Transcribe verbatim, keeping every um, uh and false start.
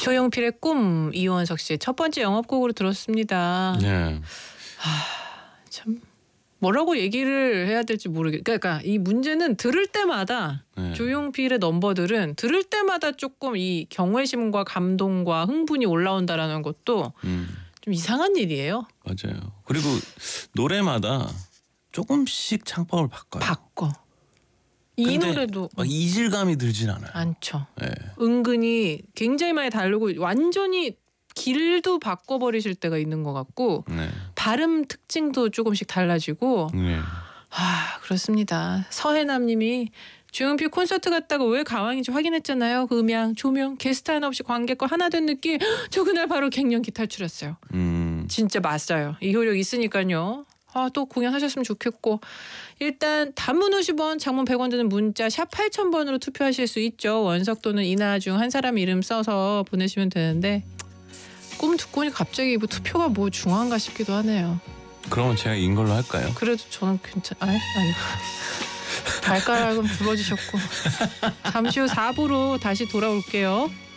조용필의 꿈, 이원석 씨의 첫 번째 영업곡으로 들었습니다. 네. 하, 참 뭐라고 얘기를 해야 될지 모르겠. 그러니까 이 문제는 들을 때마다 네. 조용필의 넘버들은 들을 때마다 조금 이 경외심과 감동과 흥분이 올라온다라는 것도 음. 좀 이상한 일이에요. 맞아요. 그리고 노래마다 조금씩 창법을 바꿔요. 바꿔. 이 노래도 막 이질감이 들진 않아요. 않죠. 네. 은근히 굉장히 많이 다르고 완전히 길도 바꿔버리실 때가 있는 것 같고 네. 발음 특징도 조금씩 달라지고 네. 아 그렇습니다. 서해남님이 조용필 콘서트 갔다가 왜 가왕인지 확인했잖아요. 그 음향, 조명, 게스트 하나 없이 관객과 하나 된 느낌. 저 그날 바로 갱년기 탈출했어요. 음. 진짜 맞아요. 이 효력 있으니까요. 아, 또 공연하셨으면 좋겠고 일단 단문 오십 원, 장문 백 원 드는 문자 샵 팔천 번으로 투표하실 수 있죠. 원석 또는 이나 중 한 사람 이름 써서 보내시면 되는데 꿈 듣고 보니 갑자기 뭐 투표가 뭐 중요한가 싶기도 하네요. 그러면 제가 이긴 걸로 할까요? 그래도 저는 괜찮... 아니 아니 발가락은 부러지셨고 잠시 후 사 부로 다시 돌아올게요.